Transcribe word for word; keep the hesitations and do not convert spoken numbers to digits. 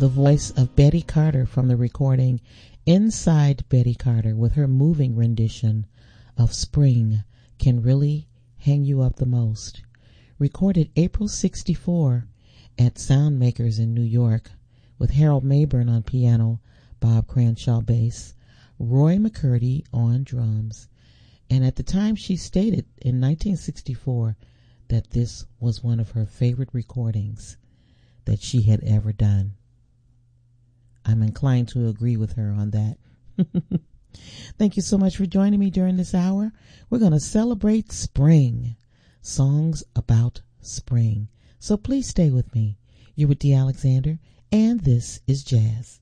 the voice of Betty Carter from the recording Inside Betty Carter with her moving rendition of Spring Can Really Hang You Up the Most. Recorded April sixty-four at Soundmakers in New York with Harold Mayburn on piano, Bob Cranshaw bass, Roy McCurdy on drums. And at the time she stated in nineteen sixty-four that this was one of her favorite recordings that she had ever done. I'm inclined to agree with her on that. Thank you so much for joining me during this hour. We're going to celebrate spring, songs about spring. So please stay with me. You're with Dee Alexander, and this is Jazz.